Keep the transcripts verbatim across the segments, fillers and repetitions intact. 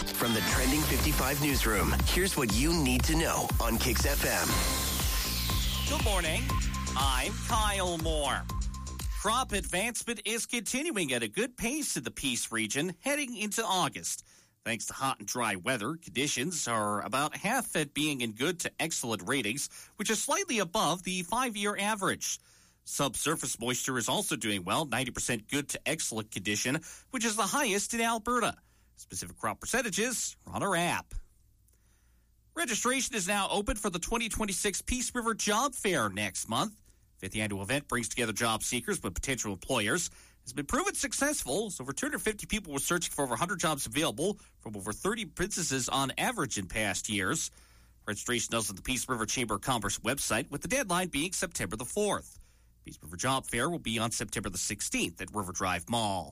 From the Trending fifty-five newsroom, here's what you need to know on Kix F M. Good morning. I'm Kyle Moore. Crop advancement is continuing at a good pace in the Peace region heading into August. Thanks to hot and dry weather, conditions are about half at being in good to excellent ratings, which is slightly above the five-year average. Subsurface moisture is also doing well, ninety percent good to excellent condition, which is the highest in Alberta. Specific crop percentages are on our app. Registration is now open for the twenty twenty-six Peace River Job Fair next month. The fifth annual event brings together job seekers with potential employers. It's been proven successful, so over two hundred fifty people were searching for over one hundred jobs available from over thirty businesses on average in past years. Registration is on the Peace River Chamber of Commerce website, with the deadline being September the fourth. Peace River Job Fair will be on September the sixteenth at River Drive Mall.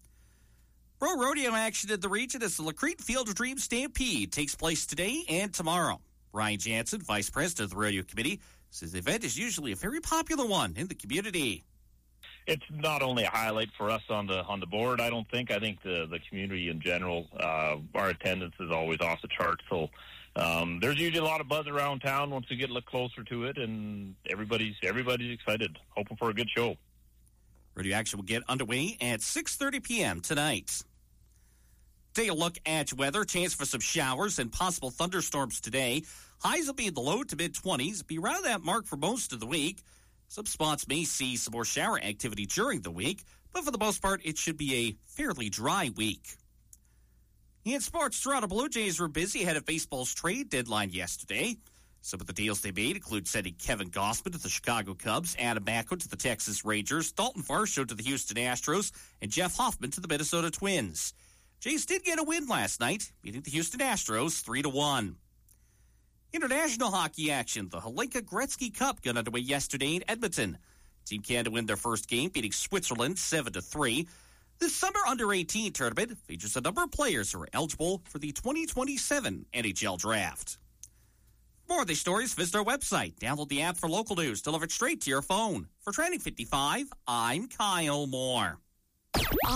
Pro rodeo action in the region as the Lacrete Field of Dreams Stampede takes place today and tomorrow. Ryan Jansen, Vice President of the Rodeo Committee, says the event is usually a very popular one in the community. It's not only a highlight for us on the on the board, I don't think. I think the, the community in general, uh, our attendance is always off the charts. So um, there's usually a lot of buzz around town once we get a little closer to it, and everybody's everybody's excited, hoping for a good show. Rodeo action will get underway at six thirty p.m. tonight. Take a look at weather. Chance for some showers and possible thunderstorms today. Highs will be in the low to mid-twenties. Be around that mark for most of the week. Some spots may see some more shower activity during the week, but for the most part, it should be a fairly dry week. In sports, Toronto Blue Jays were busy ahead of baseball's trade deadline yesterday. Some of the deals they made include sending Kevin Gausman to the Chicago Cubs, Adam Macko to the Texas Rangers, Dalton Varsho to the Houston Astros, and Jeff Hoffman to the Minnesota Twins. Jays did get a win last night, beating the Houston Astros three to one. International hockey action. The Hlinka Gretzky Cup got underway yesterday in Edmonton. Team Canada win their first game, beating Switzerland seven to three. This summer under eighteen tournament features a number of players who are eligible for the twenty twenty-seven N H L Draft. For more of these stories, visit our website. Download the app for local news delivered straight to your phone. For Trending fifty-five, I'm Kyle Moore.